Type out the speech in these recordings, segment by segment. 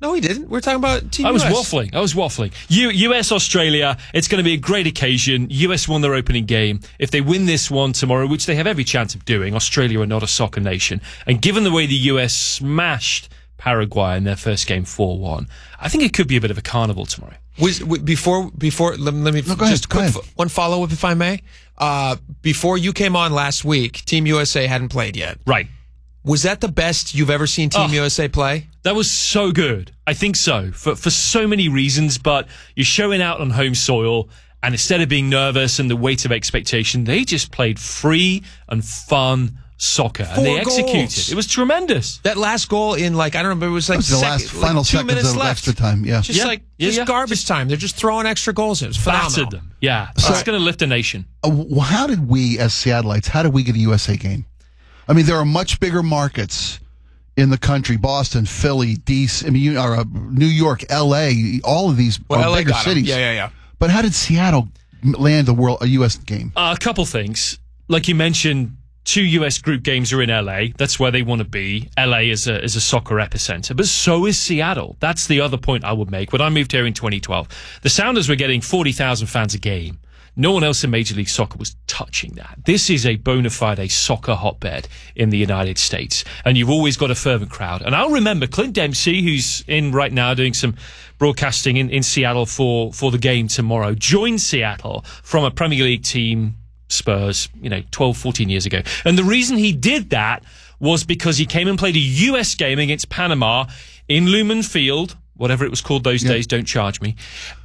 No, he didn't. We're talking about Team I was US. waffling. US, Australia, it's going to be a great occasion. US won their opening game. If they win this one tomorrow, which they have every chance of doing, Australia are not a soccer nation. And given the way the US smashed Paraguay in their first game 4-1, I think it could be a bit of a carnival tomorrow. Before let me just quick one follow-up, if I may. Before you came on last week, Team USA hadn't played yet. Right. Was that the best you've ever seen Team USA play? That was so good. I think so. For so many reasons, but you're showing out on home soil, and instead of being nervous and the weight of expectation, they just played free and fun soccer. And they executed. Goals. It was tremendous. That last goal in, I don't remember, it was the last final 2 minutes seconds of left. extra time. Yeah. Just garbage time. They're just throwing extra goals in. It was phenomenal. Battered them. Yeah. That's going to lift a nation. How did we, as Seattleites, how did we get a USA game? I mean, there are much bigger markets in the country: Boston, Philly, DC, New York, L.A. All of these are bigger cities. Yeah. But how did Seattle land a U.S. game? A couple things. Like you mentioned, 2 U.S. group games are in L.A. That's where they want to be. L.A. is a soccer epicenter, but so is Seattle. That's the other point I would make. When I moved here in 2012, the Sounders were getting 40,000 fans a game. No one else in Major League Soccer was touching that. This is a bona fide soccer hotbed in the United States, and you've always got a fervent crowd. And I'll remember Clint Dempsey, who's in right now doing some broadcasting in Seattle for the game tomorrow, joined Seattle from a Premier League team, Spurs, 12, 14 years ago. And the reason he did that was because he came and played a US game against Panama in Lumen Field, whatever it was called those days, don't charge me.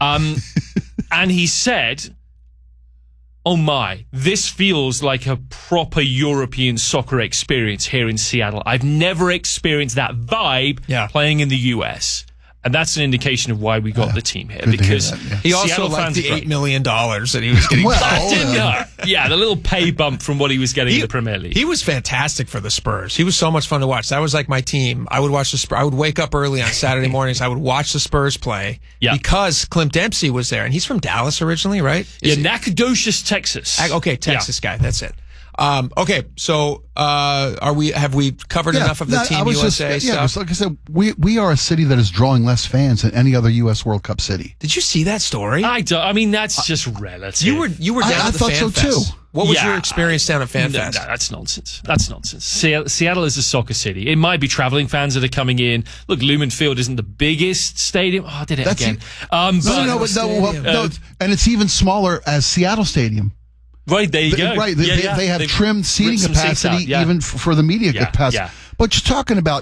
And he said, oh my, this feels like a proper European soccer experience here in Seattle. I've never experienced that vibe playing in the US. And that's an indication of why we got the team here. Because he also liked the $8 million that he was getting. I didn't know. Yeah, the little pay bump from what he was getting in the Premier League. He was fantastic for the Spurs. He was so much fun to watch. That was like my team. I would watch the Spurs. I would wake up early on Saturday mornings. I would watch the Spurs play because Clint Dempsey was there. And he's from Dallas originally, right? Nacogdoches, Texas. Okay, Texas guy. That's it. Okay, so have we covered enough of the Team USA stuff? Like I said, we are a city that is drawing less fans than any other U.S. World Cup city. Did you see that story? I mean, that's just relative. You were down at the Fan Fest. Too. What was your experience down at Fan Fest? No, that's nonsense. That's nonsense. Seattle is a soccer city. It might be traveling fans that are coming in. Look, Lumen Field isn't the biggest stadium. Oh, I did it again. No, and it's even smaller as Seattle Stadium. Right, there you go. Right, they have trimmed seating capacity even for the media capacity. Yeah. But you're talking about,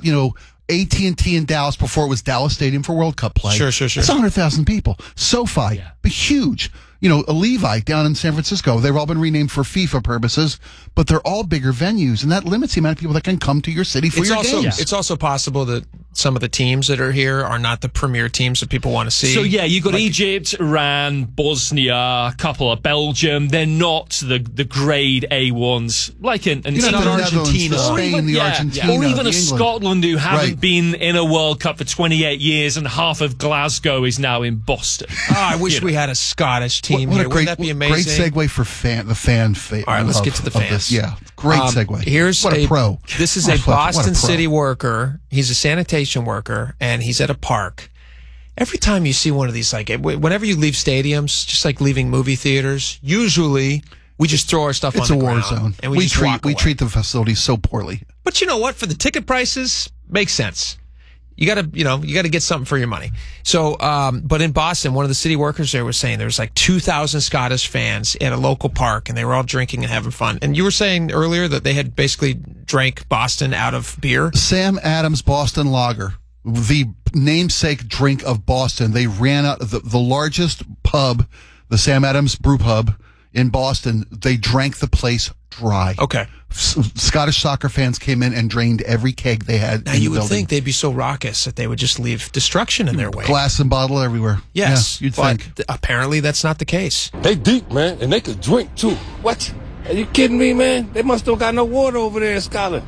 AT&T in Dallas before it was Dallas Stadium for World Cup play. Sure. It's 100,000 people. SoFi, huge. Levi down in San Francisco, they've all been renamed for FIFA purposes, but they're all bigger venues, and that limits the amount of people that can come to your city for your games. It's also possible that some of the teams that are here are not the premier teams that people want to see. So, you've got Egypt, Iran, Bosnia, a couple of Belgium. They're not the grade A ones, like in Argentina. Spain, Argentina. Or even Scotland, who haven't been in a World Cup for 28 years, and half of Glasgow is now in Boston. I wish we had a Scottish team here. Wouldn't that be amazing? Great segue for the fan. All right, let's get to the fans. Great segue. Here's a pro. This is a Boston City worker. He's a sanitation worker, and he's at a park. Every time you see one of these, whenever you leave stadiums, just like leaving movie theaters, usually we just throw our stuff on the ground. It's a war zone. And we treat the facilities so poorly. But you know what? For the ticket prices, makes sense. You gotta get something for your money. So, but in Boston, one of the city workers there was saying there was 2,000 Scottish fans at a local park, and they were all drinking and having fun. And you were saying earlier that they had basically drank Boston out of beer? Sam Adams Boston Lager, the namesake drink of Boston. They ran out of the largest pub, the Sam Adams Brew Pub in Boston. They drank the place dry. Okay. Scottish soccer fans came in and drained every keg they had. Now, you would think they'd be so raucous that they would just leave destruction in their wake. Glass and bottle everywhere. Yes. Yeah, you'd think. Apparently that's not the case. They deep, man, and they could drink, too. What? Are you kidding me, man? They must have got no water over there in Scotland.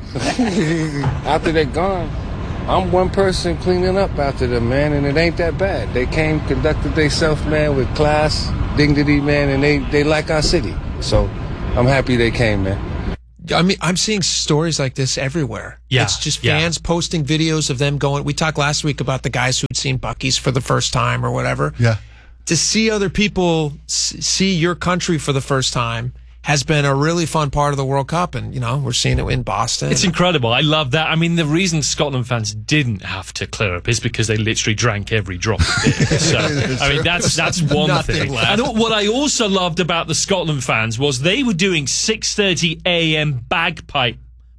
After they're gone, I'm one person cleaning up after them, man, and it ain't that bad. They came, conducted themselves, man, with class, dignity, man, and they like our city. So I'm happy they came, man. I mean, I'm seeing stories like this everywhere. Yeah, It's just fans posting videos of them going. We talked last week about the guys who'd seen Buc-ee's for the first time or whatever. Yeah. To see other people see your country for the first time has been a really fun part of the World Cup. And, you know, we're seeing it in Boston. It's incredible. I love that. I mean, the reason Scotland fans didn't have to clear up is because they literally drank every drop of beer. So, I mean, that's one Nothing thing. left. And what I also loved about the Scotland fans was they were doing 6:30 a.m. bagpipe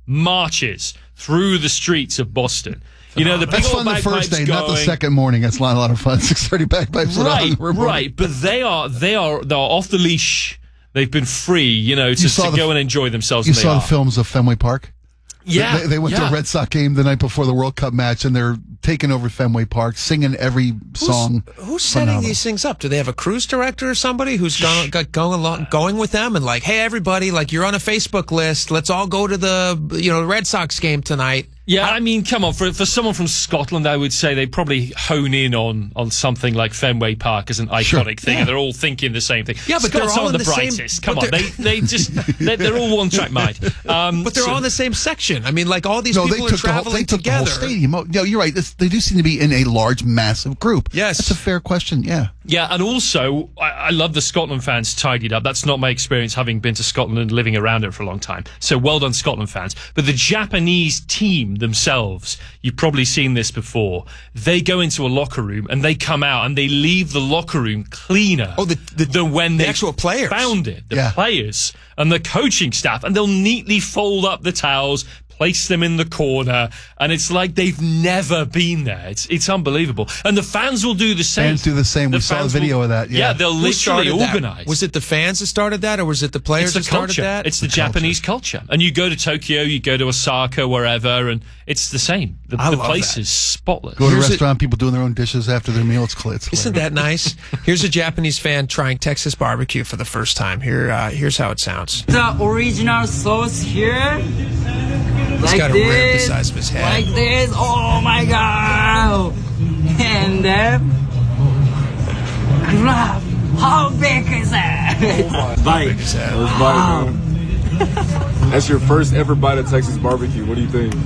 marches through the streets of Boston. You know, the big That's old fun the first day, bagpipes not the going. second morning. That's not a lot of fun. 6:30 bagpipes. Right. But they're off the leash. They've been free, you know, to go and enjoy themselves. You and they saw are. the films of Fenway Park? Yeah. They went to a Red Sox game the night before the World Cup match, and they're taking over Fenway Park, singing every song. Who's setting Phenomenal. these things up? Do they have a cruise director or somebody who's going with them and like, hey, everybody, like you're on a Facebook list. Let's all go to the Red Sox game tonight. Yeah, I mean, come on. For someone from Scotland, I would say they probably hone in on something like Fenway Park as an iconic thing, and they're all thinking the same thing. Yeah, but Scots they're all aren't in the the same- brightest. but Come on, they're all one track mind. But they're all in the same section. I mean, like all these people are traveling the whole together. stadium. Oh, no, you're right. They do seem to be in a large, massive group. Yes. That's a fair question. Yeah. Yeah, and also, I love the Scotland fans tidied up. That's not my experience, having been to Scotland and living around it for a long time. So well done, Scotland fans. But the Japanese team themselves, you've probably seen this before, they go into a locker room and they come out and they leave the locker room cleaner than when the they actual players found it. The players and the coaching staff, and they'll neatly fold up the towels, place them in the corner, and it's like they've never been there. It's unbelievable. And the fans will do the same. Fans do the same. We saw a video of that. Yeah. They'll Who literally started that? organize. Was it the fans that started that, or was it the players It's that the started culture. that? It's the Japanese culture. And you go to Tokyo, you go to Osaka, wherever, and it's the same. The love place that. is spotless. Go to a Here's restaurant, people doing their own dishes after their meal. It's Isn't that nice? Here's a Japanese fan trying Texas barbecue for the first time. Here's how it sounds. The original sauce here. He's Like got a this, rib the size of his head. Like this. Oh my god. And then grab. How big is that? Big as that. That's your first ever bite of Texas barbecue. What do you think?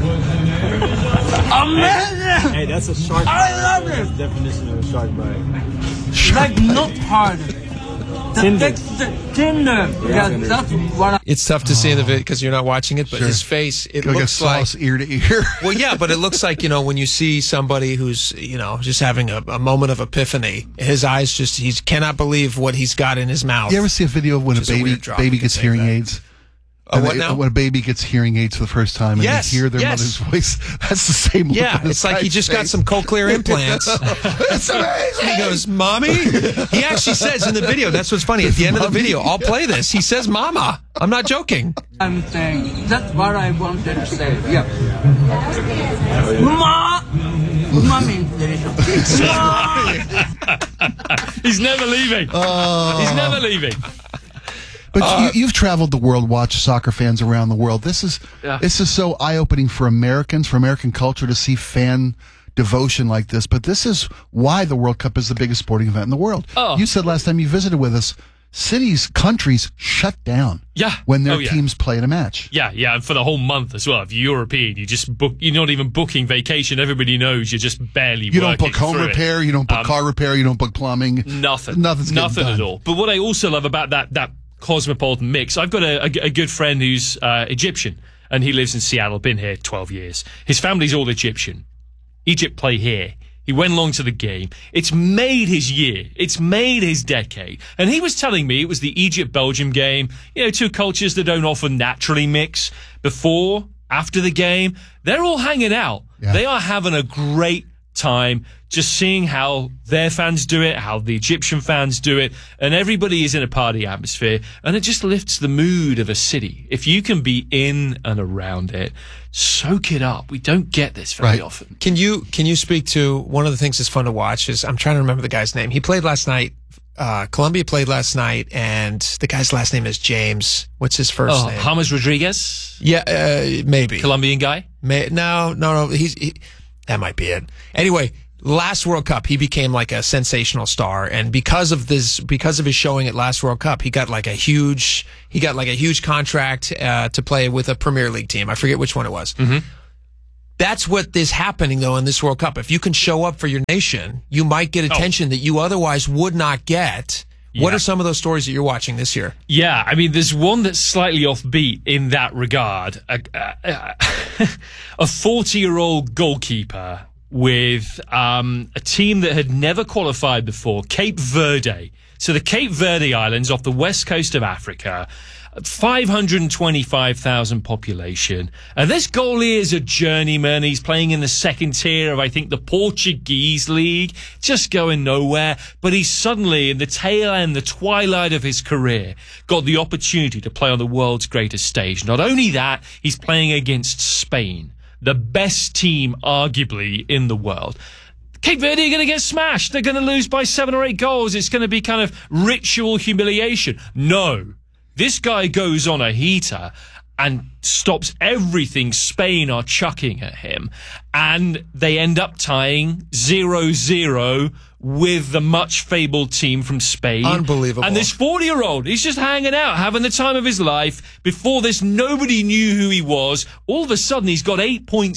Amazing. Hey, that's a shark bite. I love That's it. the definition of a shark bite. Like not hard. The Tender. texture tender. Yeah, that's what It's tough to see in the video because you're not watching it, but his face, it like a looks like. sauce ear to ear. Well, yeah, but it looks like, when you see somebody who's, just having a moment of epiphany, his eyes he cannot believe what he's got in his mouth. You ever see a video of when a Which is a baby weird drop, baby you can gets say hearing that. aids? Oh, And what now? When a baby gets hearing aids for the first time and Yes, they hear their yes. mother's voice, that's the same look Yeah, on his it's like he guy's just got face. some cochlear implants. It's amazing. He goes, Mommy? He actually says in the video, that's what's funny. At the end of the video, I'll play this. He says, Mama. I'm not joking. I'm saying. That's what I wanted to say. Yeah. Ma. Ma means delicious. Ma. He's never leaving. He's never leaving. But you've traveled the world, watched soccer fans around the world. This is so eye-opening for Americans, for American culture to see fan devotion like this. But this is why the World Cup is the biggest sporting event in the world. Oh. You said last time you visited with us, cities, countries shut down when their teams play in a match. Yeah, and for the whole month as well. If you're European, you just book. You're not even booking vacation. Everybody knows you're just barely. You don't working book home through repair. It. You don't book car repair. You don't book plumbing. Nothing. Nothing at all. But what I also love about that cosmopolitan mix, I've got a good friend who's Egyptian, and he lives in Seattle. Been here 12 years. His family's all Egyptian. Egypt play here. He went along to the game. It's made his year. It's made his decade. And he was telling me it was the Egypt-Belgium game. Two cultures that don't often naturally mix. Before, after the game, they're all hanging out. Yeah. They are having a great time just seeing how their fans do it, how the Egyptian fans do it, and everybody is in a party atmosphere, and it just lifts the mood of a city. If you can be in and around it, soak it up. We don't get this very often. Can you speak to one of the things that's fun to watch is, I'm trying to remember the guy's name. He played last night. Colombia played last night, and the guy's last name is James. What's his first name? James Rodriguez? Yeah, maybe. Colombian guy? No. That might be it. Anyway, Last World Cup, he became like a sensational star, and because of his showing at last World Cup, he got like a huge contract to play with a Premier League team. I forget which one it was. Mm-hmm. That's what is happening though in this World Cup. If you can show up for your nation, you might get attention that you otherwise would not get. Yeah. What are some of those stories that you're watching this year? Yeah, I mean, there's one that's slightly offbeat in that regard. A 40-year-old goalkeeper with a team that had never qualified before, Cape Verde. So the Cape Verde Islands off the west coast of Africa, 525,000 population. And this goalie is a journeyman. He's playing in the second tier of, I think, the Portuguese league, just going nowhere. But he's suddenly, in the tail end, the twilight of his career, got the opportunity to play on the world's greatest stage. Not only that, he's playing against Spain, the best team, arguably, in the world. Cape Verde are going to get smashed. They're going to lose by 7 or 8 goals. It's going to be kind of ritual humiliation. No. This guy goes on a heater and stops everything Spain are chucking at him. And they end up tying 0-0 with the much fabled team from Spain. Unbelievable. And this 40-year-old, he's just hanging out, having the time of his life. Before this, nobody knew who he was. All of a sudden, he's got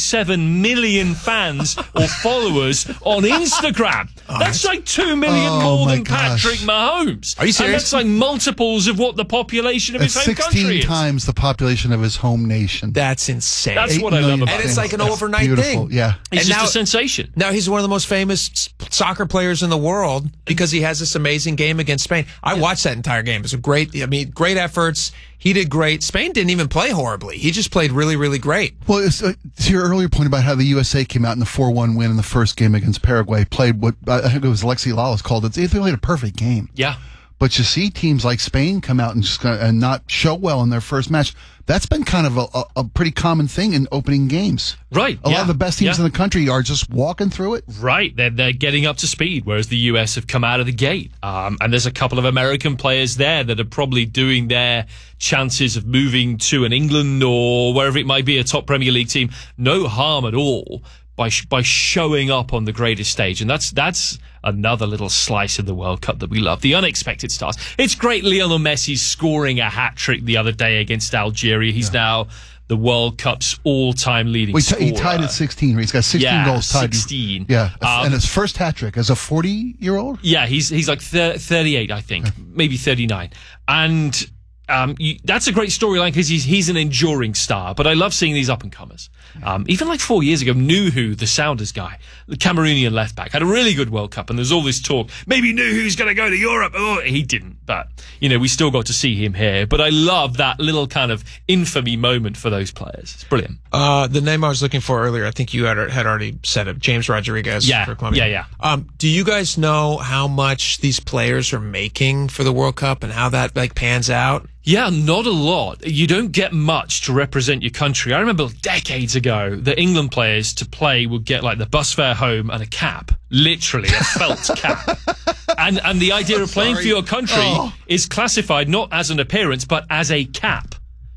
8.7 million fans or followers on Instagram. That's like 2 million more than Patrick Mahomes. Are you serious? And that's like multiples of what the population of his home country is. 16 times the population of his home nation. That's insane. That's what I love about it. And it's like an overnight thing. Yeah. He's just a sensation. Now he's one of the most famous soccer players in the world because he has this amazing game against Spain. I watched that entire game. It was great efforts. He did great. Spain didn't even play horribly. He just played really, really great. Well, to your earlier point about how the USA came out in the 4-1 win in the first game against Paraguay, played what I think it was Alexi Lalas called it. They played a perfect game. Yeah. But you see teams like Spain come out and just and not show well in their first match. That's been kind of a pretty common thing in opening games. Right. A lot of the best teams in the country are just walking through it. Right. They're getting up to speed, whereas the US have come out of the gate. And there's a couple of American players there that are probably doing their chances of moving to an England or wherever it might be, a top Premier League team, no harm at all by showing up on the greatest stage. And that's another little slice of the World Cup that we love. The unexpected stars. It's great Lionel Messi scoring a hat-trick the other day against Algeria. He's now the World Cup's all-time leading scorer. He tied at 16. He's got 16 goals tied. 16. Yeah, and his first hat-trick as a 40-year-old? Yeah, he's like 38, I think. Maybe 39. And that's a great storyline because he's an enduring star. But I love seeing these up-and-comers. Even like 4 years ago, Nuhu, the Sounders guy, the Cameroonian left-back, had a really good World Cup. And there's all this talk, maybe Nuhu's going to go to Europe. Oh, he didn't. But, we still got to see him here. But I love that little kind of infamy moment for those players. It's brilliant. The name I was looking for earlier, I think you had already said it, James Rodriguez for Colombia. Yeah. Do you guys know how much these players are making for the World Cup and how that pans out? Yeah, not a lot. You don't get much to represent your country. I remember decades ago, the England players to play would get like the bus fare home and a cap. Literally, a felt cap. And the idea of playing for your country is classified not as an appearance, but as a cap.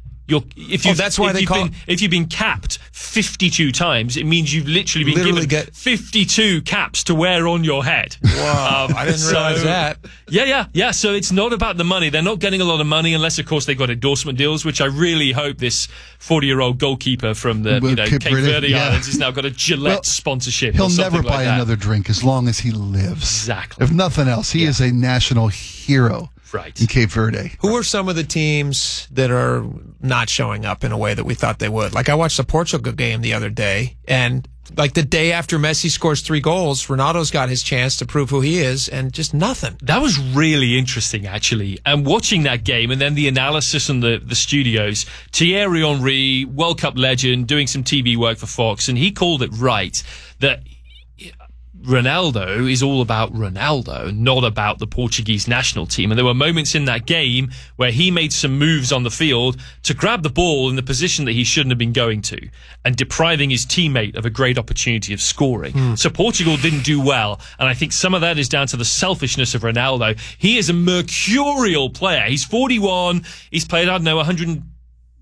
If you've been capped 52 times, it means you've literally been given 52 caps to wear on your head. Wow, I didn't realize that. Yeah. So it's not about the money. They're not getting a lot of money unless, of course, they've got endorsement deals, which I really hope this 40-year-old goalkeeper from the Cape Verde Islands has now got a Gillette sponsorship. He'll never buy another drink as long as he lives. Exactly. If nothing else, he is a national hero. Right. In Cape Verde. Who are some of the teams that are not showing up in a way that we thought they would? Like I watched the Portugal game the other day, and like the day after Messi scores 3 goals, Ronaldo's got his chance to prove who he is, and just nothing. That was really interesting, actually. And watching that game, and then the analysis in the studios, Thierry Henry, World Cup legend, doing some TV work for Fox, and he called it right that Ronaldo is all about Ronaldo, not about the Portuguese national team. And there were moments in that game where he made some moves on the field to grab the ball in the position that he shouldn't have been going to and depriving his teammate of a great opportunity of scoring. So Portugal didn't do well. And I think some of that is down to the selfishness of Ronaldo. He is a mercurial player. He's 41. He's played, 120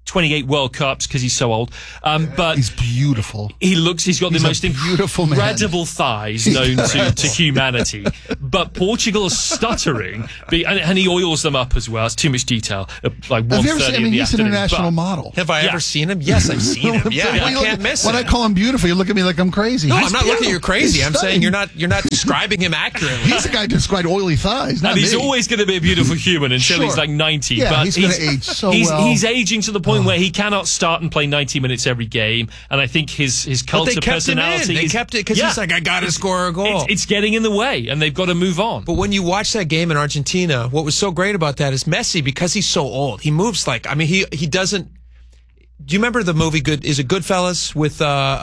28 World Cups because he's so old. But He's beautiful. he's got the He's a most beautiful man. incredible thighs known to humanity. But Portugal is stuttering, and he oils them up as well. It's too much detail. Like Have you ever 1:30 seen, in the he's an afternoon. international But- model. Have I ever seen him? Yes, I've seen him. Yeah, I can't miss when it. I call him beautiful, you look at me like I'm crazy. No, He's I'm not looking at you crazy. He's I'm saying stunning. you're not describing him accurately. He's the guy who described oily thighs, not And he's me. always going to be a beautiful human until Sure. he's like 90. Yeah, but he's gonna age so he's, well. He's aging to the point where he cannot start and play 90 minutes every game. And I think his But cult they of kept him in. personality They is- kept it because Yeah. he's like, I got to score a goal. It's getting in the way, and they've got to move on. But when you watch that game in Argentina, what was so great about that is Messi, because he's so old, he moves like, I mean, he doesn't. Do you remember the movie Goodfellas with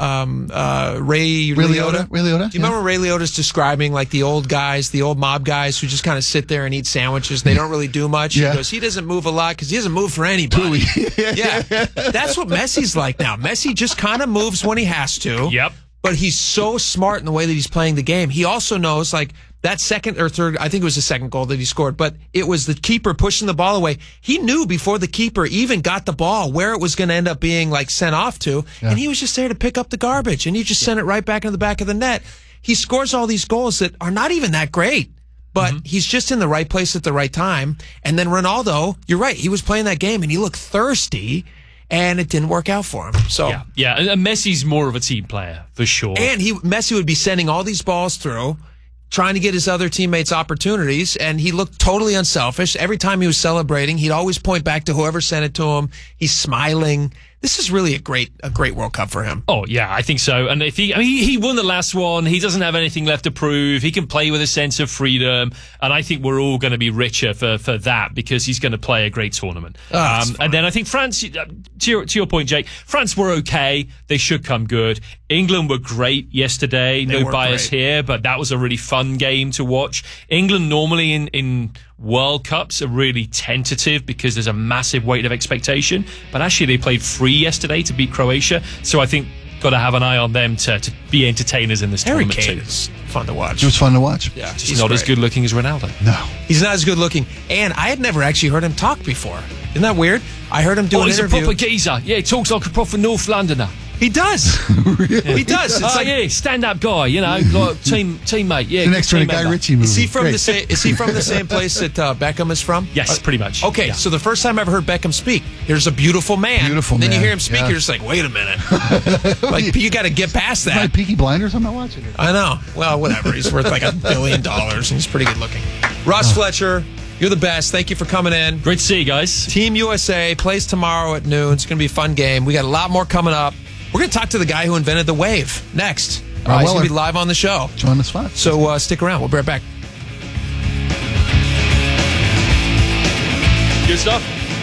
Ray Liotta? Ray Liotta, Do you remember Ray Liotta's describing like the old guys, the old mob guys who just kind of sit there and eat sandwiches? They don't really do much. Yeah. He goes, he doesn't move a lot because he doesn't move for anybody. Yeah, that's what Messi's like now. Messi just kind of moves when he has to. Yep. But he's so smart in the way that he's playing the game. He also knows, like, that second or third, I think it was the second goal that he scored, but it was the keeper pushing the ball away. He knew before the keeper even got the ball where it was going to end up being, like, sent off to, and he was just there to pick up the garbage, and he just sent it right back into the back of the net. He scores all these goals that are not even that great, but he's just in the right place at the right time. And then Ronaldo, you're right, he was playing that game, and he looked thirsty, and it didn't work out for him. So. Yeah, and Messi's more of a team player, for sure. And Messi would be sending all these balls through, trying to get his other teammates opportunities, and he looked totally unselfish. Every time he was celebrating, he'd always point back to whoever sent it to him. He's smiling. This is really a great World Cup for him. Oh, yeah, I think so. And if he won the last one. He doesn't have anything left to prove. He can play with a sense of freedom. And I think we're all going to be richer for that because he's going to play a great tournament. And then I think France, to your point, Jake, France were okay. They should come good. England were great yesterday. They No were bias great. here, but that was a really fun game to watch. England normally in World Cups are really tentative because there's a massive weight of expectation. But actually, they played free yesterday to beat Croatia. So I think got to have an eye on them to be entertainers in this Harry tournament Kane too. is fun to watch. It was fun to watch. Yeah, Just he's not as great. good looking as Ronaldo. No. He's not as good looking. And I had never actually heard him talk before. Isn't that weird? I heard him do an He's interview. a proper geezer. Yeah, he talks like a proper North Londoner. He does. He does. It's like, yeah, stand-up guy, you know, like teammate. Yeah, The next good one, a team Guy member. Ritchie movie. is he from Great. the same? Is he from the same place that Beckham is from? Yes, pretty much. Okay, Yeah. so the first time I ever heard Beckham speak, here's a beautiful man. Beautiful then you man, hear him speak, yeah. you're just like, wait a minute. Like, you got to get past My that. Peaky Blinders, I'm not watching it. I know. Well, whatever. He's worth like $1 billion, and he's pretty good looking. Ross Fletcher, you're the best. Thank you for coming in. Great to see you guys. Team USA plays tomorrow at noon. It's going to be a fun game. We got a lot more coming up. We're going to talk to the guy who invented the wave next. He's going Weller. to be live on the show. Join us 5. So stick around. We'll be right back. Good stuff.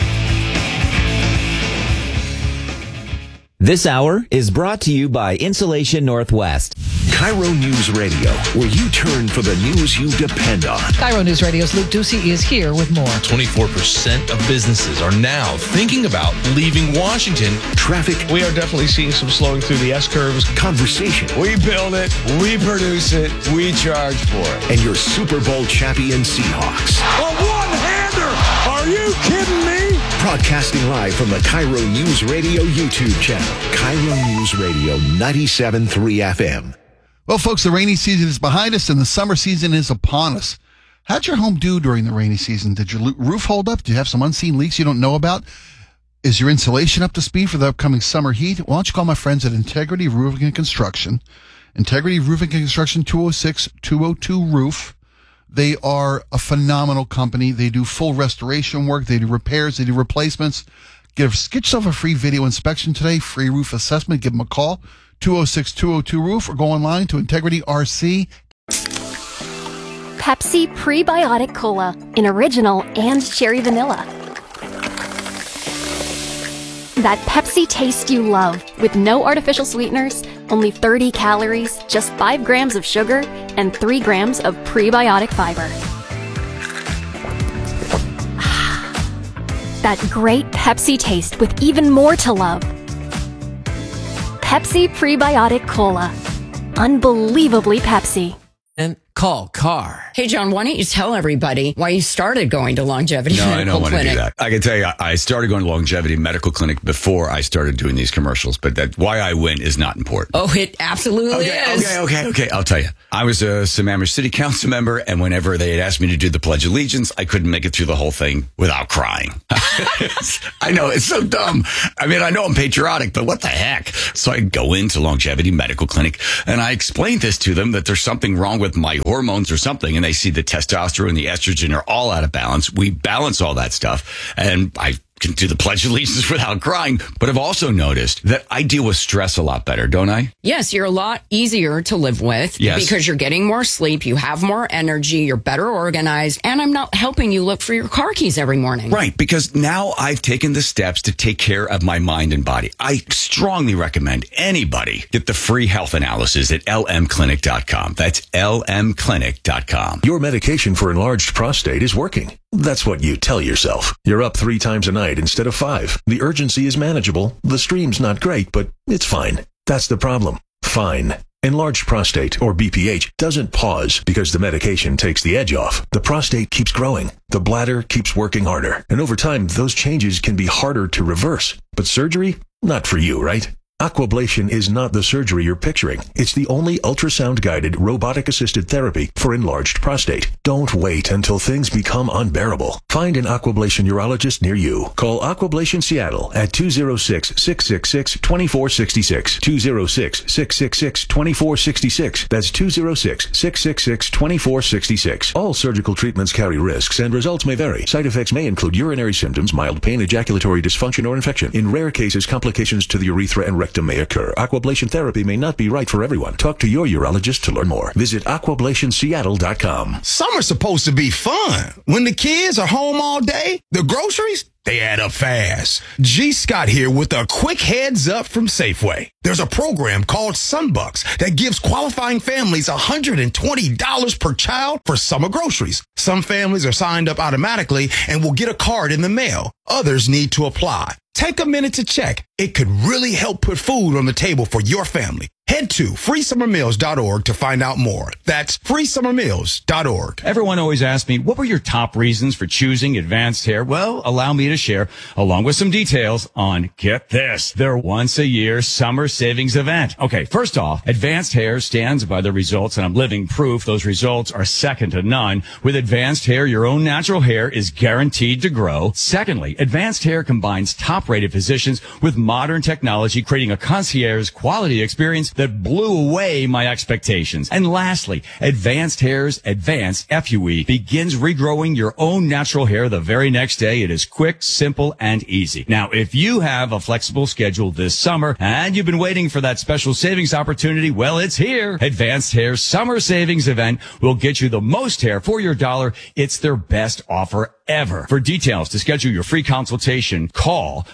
This hour is brought to you by Insulation Northwest. Cairo News Radio, where you turn for the news you depend on. Cairo News Radio's Luke Ducey is here with more. 24% of businesses are now thinking about leaving Washington. Traffic, We are definitely seeing some slowing through the S-curves. conversation, We build it, we produce it, we charge for it. and your Super Bowl champion Seahawks. A one-hander! Are you kidding me? Broadcasting live from the Cairo News Radio YouTube channel. Cairo News Radio 97.3 FM. Well, folks, the rainy season is behind us and the summer season is upon us. How'd your home do during the rainy season? Did your roof hold up? Do you have some unseen leaks you don't know about? Is your insulation up to speed for the upcoming summer heat? Why don't you call my friends at Integrity Roofing and Construction. Integrity Roofing and Construction, 206-202-ROOF. They are a phenomenal company. They do full restoration work. They do repairs. They do replacements. Get yourself a free video inspection today, free roof assessment. Give them a call, 206-202-ROOF, or go online to Integrity RC. Pepsi Prebiotic Cola in original and cherry vanilla. That Pepsi taste you love with no artificial sweeteners, only 30 calories, just 5 grams of sugar, and 3 grams of prebiotic fiber. That great Pepsi taste with even more to love. Pepsi Prebiotic Cola. Unbelievably Pepsi. And Call CAR. Hey, John, why don't you tell everybody why you started going to Longevity Medical Clinic? No, I don't want to do that. I can tell you, I started going to Longevity Medical Clinic before I started doing these commercials, but that why I went is not important. Oh, it absolutely is. Okay. I'll tell you. I was a Sammamish City Council member, and whenever they had asked me to do the Pledge of Allegiance, I couldn't make it through the whole thing without crying. I know, it's so dumb. I mean, I know I'm patriotic, but what the heck? So I go into Longevity Medical Clinic, and I explain this to them, that there's something wrong with my hormones or something, and they see the testosterone and the estrogen are all out of balance. We balance all that stuff, and I can do the Pledge of Allegiance without crying. But I've also noticed that I deal with stress a lot better, don't I? Yes, you're a lot easier to live with because you're getting more sleep, you have more energy, you're better organized, and I'm not helping you look for your car keys every morning. Right, because now I've taken the steps to take care of my mind and body. I strongly recommend anybody get the free health analysis at lmclinic.com. That's lmclinic.com. Your medication for enlarged prostate is working. That's what you tell yourself. You're up 3 times a night instead of 5. The urgency is manageable. The stream's not great, but it's fine. That's the problem. Fine. Enlarged prostate, or BPH, doesn't pause because the medication takes the edge off. The prostate keeps growing. The bladder keeps working harder. And over time, those changes can be harder to reverse. But surgery? Not for you, right? Aquablation is not the surgery you're picturing. It's the only ultrasound-guided, robotic-assisted therapy for enlarged prostate. Don't wait until things become unbearable. Find an Aquablation urologist near you. Call Aquablation Seattle at 206-666-2466. 206-666-2466. That's 206-666-2466. All surgical treatments carry risks, and results may vary. Side effects may include urinary symptoms, mild pain, ejaculatory dysfunction, or infection. In rare cases, complications to the urethra and rectum may occur. Aquablation therapy may not be right for everyone. Talk to your urologist to learn more. Visit aquablationseattle.com. Summer's supposed to be fun. When the kids are home all day, the groceries, they add up fast. G. Scott here with a quick heads up from Safeway. There's a program called Sunbucks that gives qualifying families $120 per child for summer groceries. Some families are signed up automatically and will get a card in the mail. Others need to apply. Take a minute to check. It could really help put food on the table for your family. Head to freesummermeals.org to find out more. That's freesummermeals.org. Everyone always asks me, what were your top reasons for choosing Advanced Hair? Well, allow me to share, along with some details on, get this, their once-a-year summer savings event. Okay, first off, Advanced Hair stands by the results, and I'm living proof those results are second to none. With Advanced Hair, your own natural hair is guaranteed to grow. Secondly, Advanced Hair combines top-rated physicians with modern technology, creating a concierge quality experience that blew away my expectations. And lastly, Advanced Hair's Advanced FUE begins regrowing your own natural hair the very next day. It is quick, simple, and easy. Now, if you have a flexible schedule this summer and you've been waiting for that special savings opportunity, well, it's here. Advanced Hair's Summer Savings Event will get you the most hair for your dollar. It's their best offer ever. For details to schedule your free consultation, call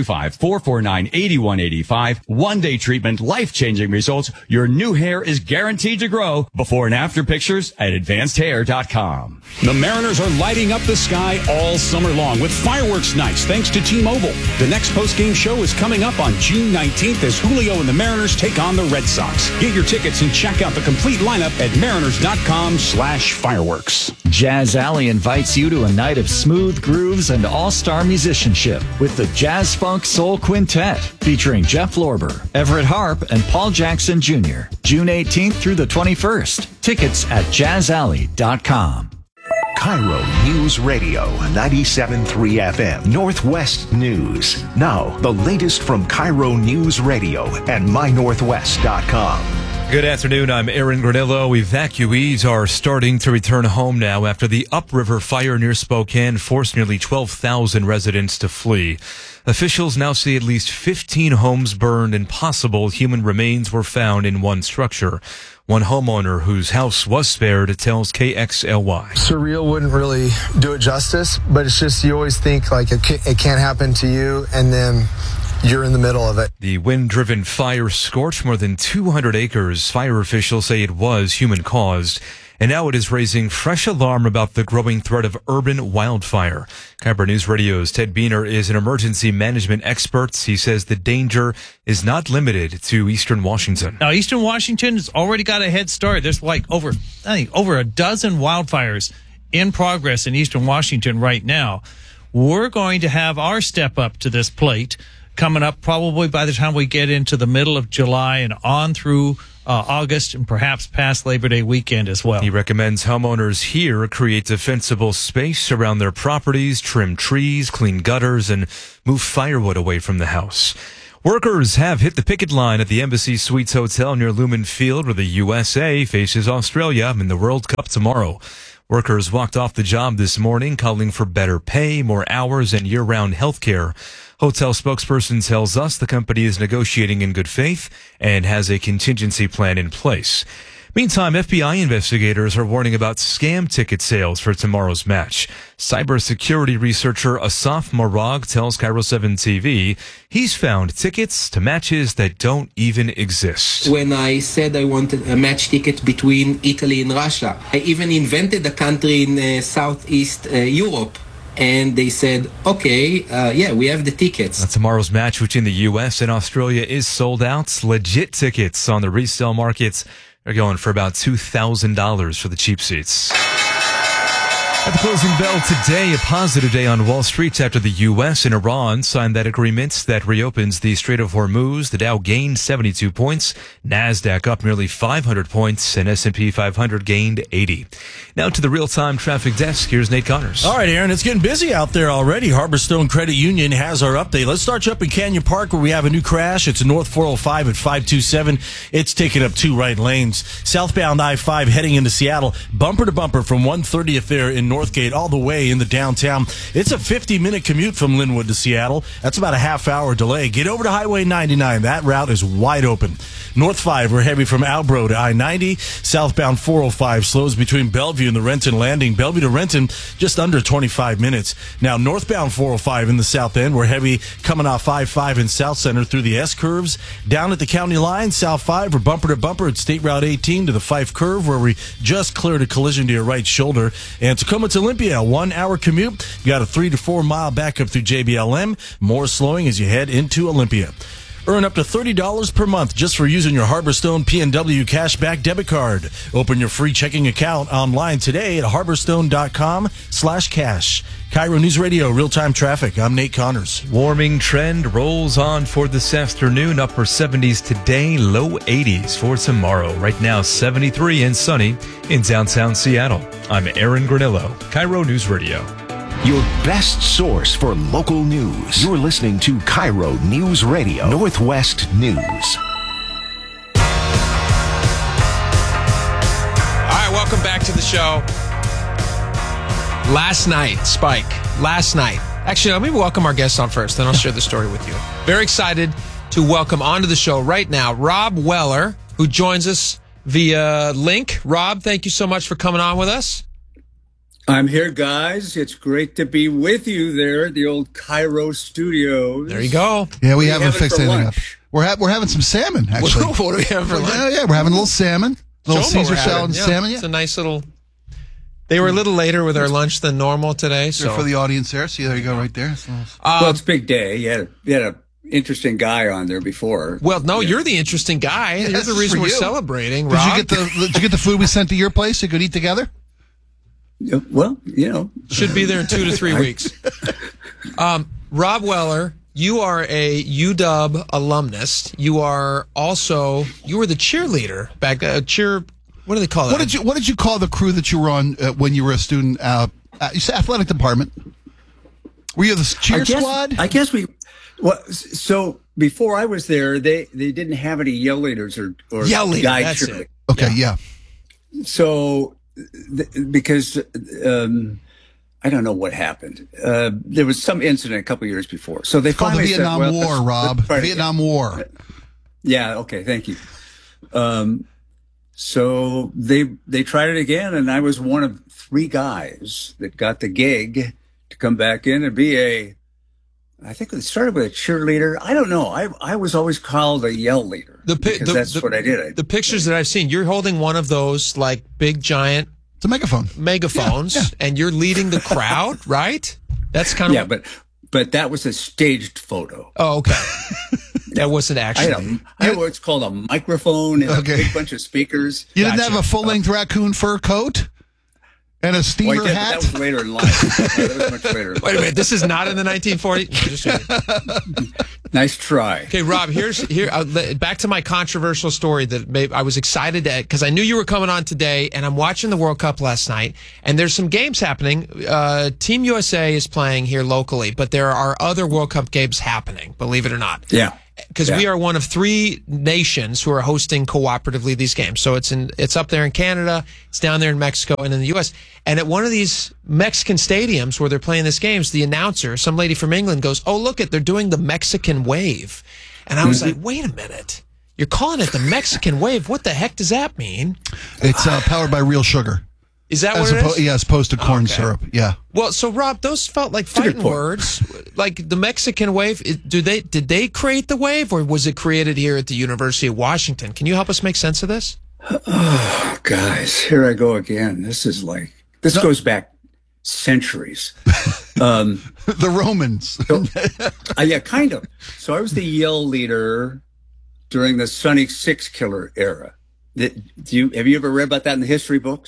425-449-8185. One-day treatment, life-changing results. Your new hair is guaranteed to grow. Before and after pictures at advancedhair.com. The Mariners are lighting up the sky all summer long with fireworks nights thanks to T-Mobile. The next post-game show is coming up on June 19th as Julio and the Mariners take on the Red Sox. Get your tickets and check out the complete lineup at mariners.com/fireworks. Jazz Alley invites you to a night of smooth grooves and all-star musicianship with the Jazz Funk Soul Quintet featuring Jeff Lorber, Everett Harp, and Paul Jackson Jr. June 18th through the 21st. Tickets at jazzalley.com. Cairo News Radio 97.3 FM Northwest News. Now, the latest from Cairo News Radio and mynorthwest.com. Good afternoon. I'm Aaron Granillo. Evacuees are starting to return home now after the upriver fire near Spokane forced nearly 12,000 residents to flee. Officials now say at least 15 homes burned and possible human remains were found in one structure. One homeowner whose house was spared tells KXLY. Surreal wouldn't really do it justice, but it's just you always think like it can't happen to you, and then you're in the middle of it. The wind-driven fire scorched more than 200 acres. Fire officials say it was human-caused. And now it is raising fresh alarm about the growing threat of urban wildfire. KIRO News Radio's Ted Biener is an emergency management expert. He says the danger is not limited to eastern Washington. Now, eastern Washington has already got a head start. There's over a dozen wildfires in progress in eastern Washington right now. We're going to have our step up to this plate coming up probably by the time we get into the middle of July and on through August and perhaps past Labor Day weekend as well. He recommends homeowners here create defensible space around their properties, trim trees, clean gutters, and move firewood away from the house. Workers have hit the picket line at the Embassy Suites Hotel near Lumen Field, where the USA faces Australia in the World Cup tomorrow. Workers walked off the job this morning, calling for better pay, more hours, and year-round health care. Hotel spokesperson tells us the company is negotiating in good faith and has a contingency plan in place. Meantime, FBI investigators are warning about scam ticket sales for tomorrow's match. Cybersecurity researcher Asaf Morag tells KIRO 7 TV he's found tickets to matches that don't even exist. When I said I wanted a match ticket between Italy and Russia, I even invented a country in Southeast Europe. And they said, okay, we have the tickets. Now, tomorrow's match between the U.S. and Australia is sold out. Legit tickets on the resale markets are going for about $2,000 for the cheap seats. At the closing bell today, a positive day on Wall Street after the U.S. and Iran signed that agreement that reopens the Strait of Hormuz. The Dow gained 72 points, NASDAQ up nearly 500 points, and S&P 500 gained 80. Now to the real-time traffic desk. Here's Nate Connors. All right, Aaron, it's getting busy out there already. Harborstone Credit Union has our update. Let's start you up in Canyon Park where we have a new crash. It's North 405 at 527. It's taking up 2 right lanes. Southbound I-5 heading into Seattle, bumper to bumper from 130th there in Northgate all the way into downtown. It's a 50-minute commute from Linwood to Seattle. That's about a half-hour delay. Get over to Highway 99. That route is wide open. North 5, we're heavy from Albro to I-90. Southbound 405 slows between Bellevue and the Renton Landing. Bellevue to Renton, just under 25 minutes. Now, northbound 405 in the south end, we're heavy coming off I-5 in South Center through the S-curves. Down at the county line, South 5, we're bumper to bumper at State Route 18 to the Fife curve, where we just cleared a collision to your right shoulder. And Tacoma to Olympia, 1 hour commute. You got a 3 to 4 mile backup through JBLM. More slowing as you head into Olympia. Earn up to $30 per month just for using your Harborstone PNW Cashback debit card. Open your free checking account online today at harborstone.com/cash. KIRO News Radio, real-time traffic. I'm Nate Connors. Warming trend rolls on for this afternoon. Upper 70s today, low 80s for tomorrow. Right now, 73 and sunny in downtown Seattle. I'm Aaron Granillo, KIRO News Radio. Your best source for local news. You're listening to KIRO News Radio, Northwest News. All right, welcome back to the show. Last night, Actually, let me welcome our guest on first, then I'll share the story with you. Very excited to welcome onto the show right now Rob Weller, who joins us via link. Rob, thank you so much for coming on with us. I'm here, guys. It's great to be with you there at the old KIRO studios. There you go. Yeah, we haven't fixed anything up. We're having some salmon, actually. What do we have for lunch? Yeah, we're having a little salmon. A little Caesar salad and salmon. It's a nice little... They were a little later with our lunch than normal today. So for the audience there. See, there you go right there. Well, it's a big day. You had an interesting guy on there before. Well, no, you're the interesting guy. You're the reason we're celebrating, Rob. Did you get the food we sent to your place so you could eat together? Well, should be there in 2 to 3 weeks. Rob Weller, you are a UW alumnus. You were the cheerleader back. What do they call that? What did you call the crew that you were on when you were a student? You said athletic department. Were you the cheer squad? I guess we. Well, so before I was there, they didn't have any yell leaders or guide cheerleaders. Okay, yeah. So. Because I don't know what happened. There was some incident a couple years before. So they called the Vietnam War, Rob. Vietnam War. Yeah. Okay. Thank you. So they tried it again, and I was one of 3 guys that got the gig to come back in and be a I think it started with a cheerleader. I don't know. I was always called a yell leader because that's what I did. The pictures that I've seen, you're holding one of those like big giant. It's a megaphone. Megaphones, and you're leading the crowd, right? That's kind of but that was a staged photo. Oh, okay. That wasn't actually. I had what's called a microphone and a big bunch of speakers. You didn't have a full-length raccoon fur coat and a steamer hat? That was later in life. That was much later in life. Wait a minute. This is not in the 1940s? Nice try. Okay, Rob, back to my controversial story that I was excited because I knew you were coming on today, and I'm watching the World Cup last night, and there's some games happening. Team USA is playing here locally, but there are other World Cup games happening, believe it or not. Yeah. Because we are one of 3 nations who are hosting cooperatively these games. So it's up there in Canada, it's down there in Mexico, and in the U.S. And at one of these Mexican stadiums where they're playing this games, the announcer, some lady from England, goes, "Oh, look they're doing the Mexican wave." And I was like, wait a minute. You're calling it the Mexican wave. What the heck does that mean? It's powered by real sugar. Is that what it is? Yeah, as opposed to corn syrup. Yeah. Well, so Rob, those felt like fighting words. Like the Mexican wave. Did they create the wave, or was it created here at the University of Washington? Can you help us make sense of this? Oh, guys, here I go again. This goes back centuries. The Romans. Yeah, kind of. So I was the yell leader during the Sonny Six Killer era. Have you ever read about that in the history books?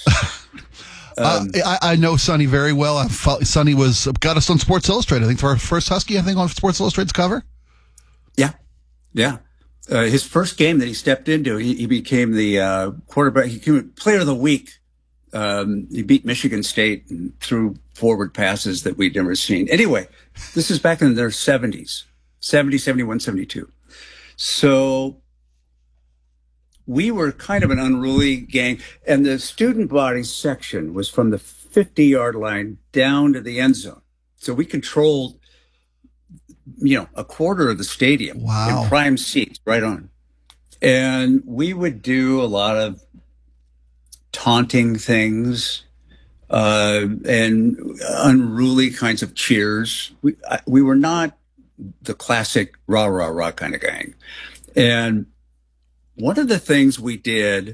I know Sonny very well. Sonny got us on Sports Illustrated, I think, for our first Husky, on Sports Illustrated's cover. Yeah. His first game that he stepped into, he became the quarterback. He became player of the week. He beat Michigan State and threw forward passes that we'd never seen. Anyway, this is back in their 70s, 70, 71, 72. So we were kind of an unruly gang, and the student body section was from the 50-yard line down to the end zone. So we controlled, a quarter of the stadium in prime seats, right on. And we would do a lot of taunting things and unruly kinds of cheers. We were not the classic rah, rah, rah kind of gang. And one of the things we did,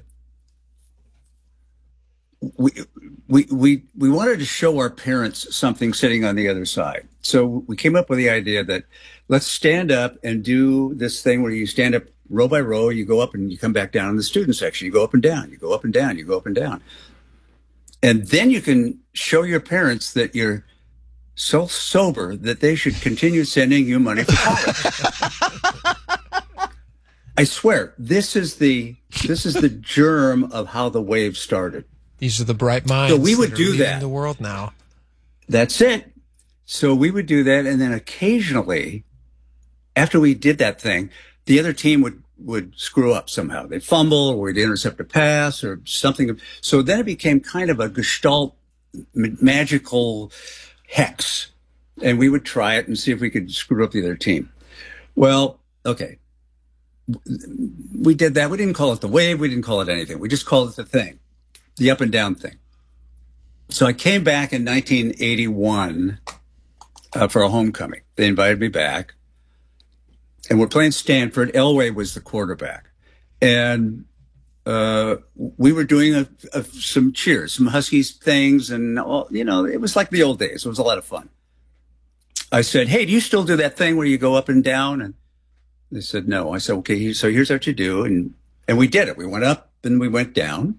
we wanted to show our parents something sitting on the other side. So we came up with the idea that let's stand up and do this thing where you stand up row by row, you go up and you come back down in the student section. You go up and down, you go up and down, you go up and down. And then you can show your parents that you're so sober that they should continue sending you money for college. I swear, this is the germ of how the wave started. These are the bright minds. So we would do that in the world now. That's it. So we would do that, and then occasionally, after we did that thing, the other team would screw up somehow. They'd fumble, or we'd intercept a pass, or something. So then it became kind of a Gestalt magical hex, and we would try it and see if we could screw up the other team. Well, okay. We did that. We didn't call it the wave. We didn't call it anything. We just called it the thing, the up and down thing. So I came back in 1981 for a homecoming. They invited me back, and we're playing Stanford. Elway was the quarterback, and we were doing some cheers, some Huskies things, and it was like the old days. It was a lot of fun. I said, "Hey, do you still do that thing where you go up and down?" And they said, "No." I said, "Okay, so here's what you do." And we did it. We went up and we went down.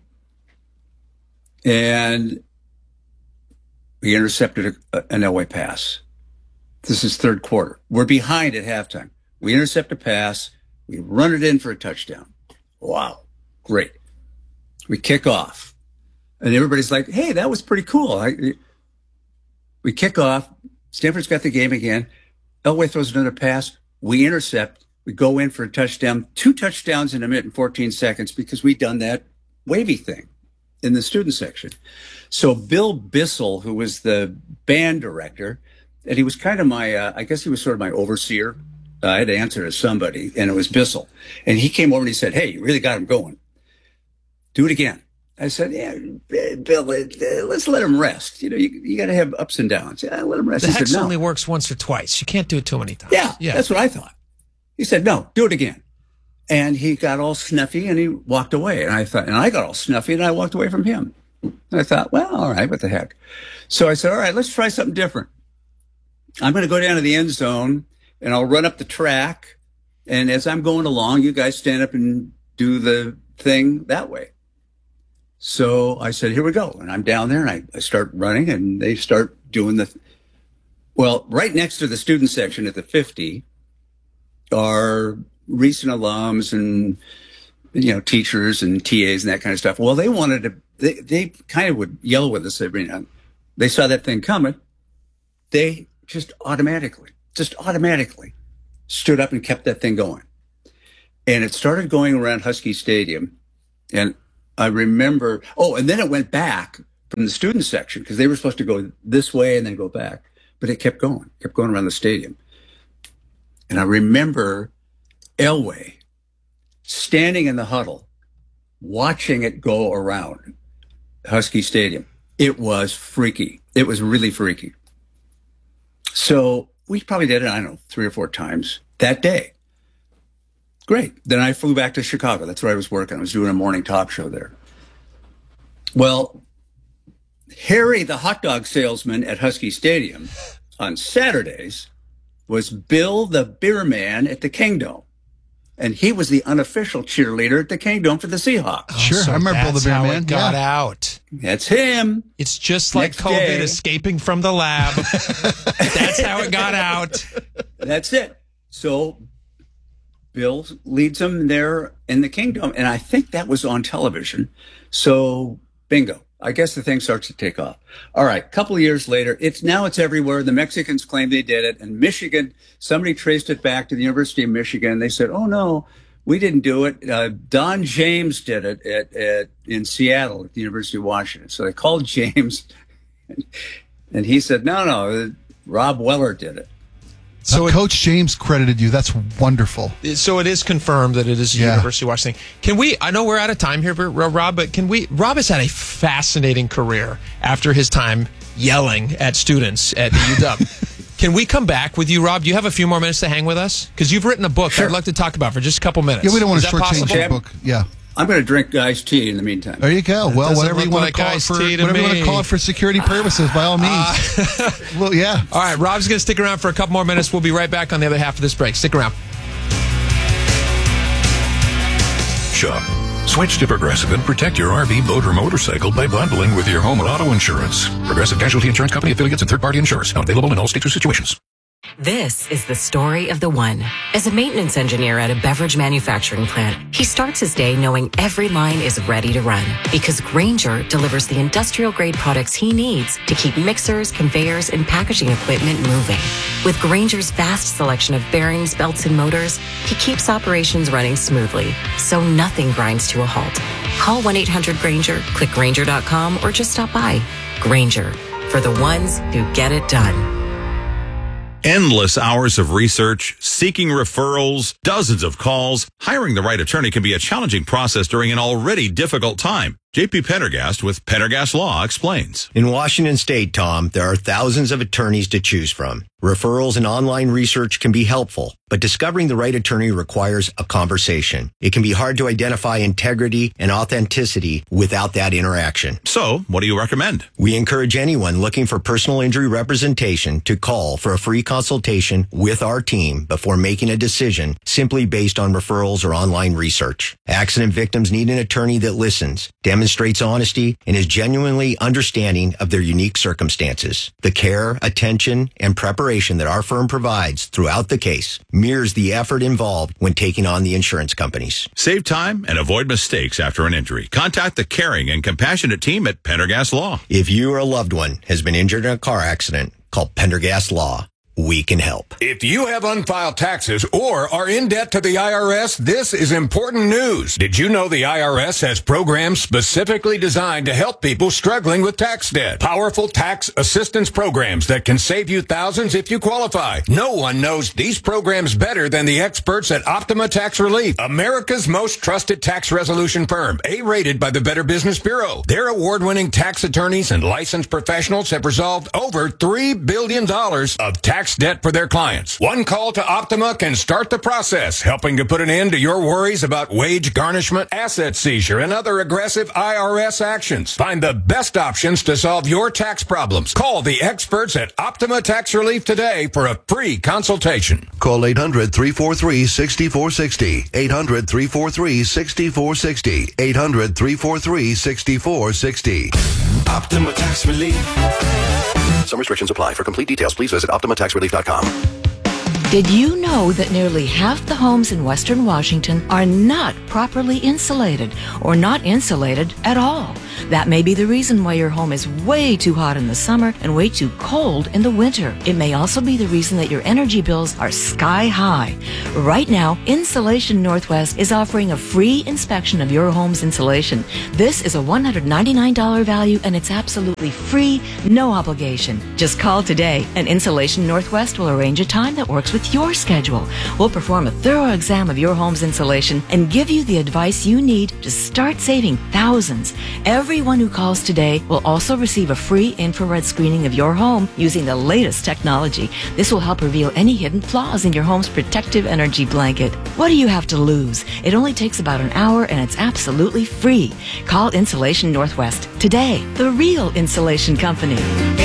And we intercepted an Elway pass. This is third quarter. We're behind at halftime. We intercept a pass. We run it in for a touchdown. Wow. Great. We kick off. And everybody's like, "Hey, that was pretty cool." We kick off. Stanford's got the game again. Elway throws another pass. We intercept. We go in for a touchdown, 2 touchdowns in a minute and 14 seconds because we'd done that wavy thing in the student section. So Bill Bissell, who was the band director, and he was kind of I guess he was sort of my overseer. I had to answer to somebody, and it was Bissell. And he came over and he said, "Hey, you really got him going. Do it again." I said, yeah, Bill, let's let him rest. You got to have ups and downs. Yeah, let him rest. The he hex said, no. only works once or twice. You can't do it too many times. Yeah, that's what I thought. He said, no, do it again. And he got all snuffy and he walked away. And I thought, and I got all snuffy and I walked away from him. And I thought, well, all right, what the heck? So I said, all right, let's try something different. I'm going to go down to the end zone and I'll run up the track. And as I'm going along, you guys stand up and do the thing that way. So I said, here we go. And I'm down there and I start running and they start doing well, right next to the student section at the 50 are recent alums and, teachers and TAs and that kind of stuff. Well, they wanted to, they kind of would yell with us every now and then. They saw that thing coming. They just automatically stood up and kept that thing going. And it started going around Husky Stadium. And I remember, and then it went back from the student section because they were supposed to go this way and then go back. But it kept going around the stadium. And I remember Elway standing in the huddle, watching it go around Husky Stadium. It was freaky. It was really freaky. So we probably did it, 3 or 4 times that day. Great. Then I flew back to Chicago. That's where I was working. I was doing a morning talk show there. Well, Harry, the hot dog salesman at Husky Stadium on Saturdays was Bill, the beer man at the Kingdome. And he was the unofficial cheerleader at the Kingdome for the Seahawks. Sure, I remember Bill the beer man. It got out. That's him. It's just like COVID escaping from the lab. That's how it got out. That's it. So Bill leads them there in the Kingdome. And I think that was on television. So bingo. I guess the thing starts to take off. All right. A couple of years later, it's everywhere. The Mexicans claim they did it. And Michigan, somebody traced it back to the University of Michigan. They said, oh, no, we didn't do it. Don James did it in Seattle at the University of Washington. So they called James and he said, no, Rob Weller did it. So Coach James credited you. That's wonderful. So it is confirmed that it is the University of Washington. Can we, I know we're out of time here, Rob, but Rob has had a fascinating career after his time yelling at students at the UW. Can we come back with you, Rob? Do you have a few more minutes to hang with us? Because you've written a book I'd like to talk about for just a couple minutes. Yeah, we don't want to shortchange your book. Yeah. I'm going to drink iced tea in the meantime. There you go. Well, whatever you want to call it for security purposes, by all means. Well, yeah. All right, Rob's going to stick around for a couple more minutes. We'll be right back on the other half of this break. Stick around. Shop. Switch to Progressive and protect your RV, boat, or motorcycle by bundling with your home and auto insurance. Progressive Casualty Insurance Company affiliates and third-party insurers. Not available in all states or situations. This is the story of the one. As a maintenance engineer at a beverage manufacturing plant, he starts his day knowing every line is ready to run because Grainger delivers the industrial-grade products he needs to keep mixers, conveyors, and packaging equipment moving. With Grainger's vast selection of bearings, belts, and motors, he keeps operations running smoothly, so nothing grinds to a halt. Call 1-800-GRAINGER, click Grainger.com, or just stop by. Grainger, for the ones who get it done. Endless hours of research, seeking referrals, dozens of calls. Hiring the right attorney can be a challenging process during an already difficult time. JP Pendergast with Pendergast Law explains. In Washington State, Tom, there are thousands of attorneys to choose from. Referrals and online research can be helpful, but discovering the right attorney requires a conversation. It can be hard to identify integrity and authenticity without that interaction. So, what do you recommend? We encourage anyone looking for personal injury representation to call for a free consultation with our team before making a decision simply based on referrals or online research. Accident victims need an attorney that listens, demonstrates honesty, and is genuinely understanding of their unique circumstances. The care, attention, and preparation that our firm provides throughout the case mirrors the effort involved when taking on the insurance companies. Save time and avoid mistakes after an injury. Contact the caring and compassionate team at Pendergast Law. If you or a loved one has been injured in a car accident, call Pendergast Law. we can help. If you have unfiled taxes or are in debt to the IRS, this is important news. Did you know the IRS has programs specifically designed to help people struggling with tax debt? Powerful tax assistance programs that can save you thousands if you qualify. No one knows these programs better than the experts at Optima Tax Relief, America's most trusted tax resolution firm, A-rated by the Better Business Bureau. Their award-winning tax attorneys and licensed professionals have resolved over $3 billion of tax debt for their clients. One call to Optima can start the process, helping to put an end to your worries about wage garnishment, asset seizure, and other aggressive IRS actions. Find the best options to solve your tax problems. Call the experts at Optima Tax Relief today for a free consultation. Call 800-343-6460. 800-343-6460. 800-343-6460. Optima Tax Relief. Some restrictions apply. For complete details, please visit OptimaTaxRelief.com. Did you know that nearly half the homes in Western Washington are not properly insulated or not insulated at all? That may be the reason why your home is way too hot in the summer and way too cold in the winter. It may also be the reason that your energy bills are sky high. Right now, Insulation Northwest is offering a free inspection of your home's insulation. This is a $199 value and it's absolutely free, no obligation. Just call today and Insulation Northwest will arrange a time that works with your schedule. We'll perform a thorough exam of your home's insulation and give you the advice you need to start saving thousands. Everyone who calls today will also receive a free infrared screening of your home using the latest technology. This will help reveal any hidden flaws in your home's protective energy blanket. What do you have to lose? It only takes about an hour and it's absolutely free. Call Insulation Northwest today, the real insulation company.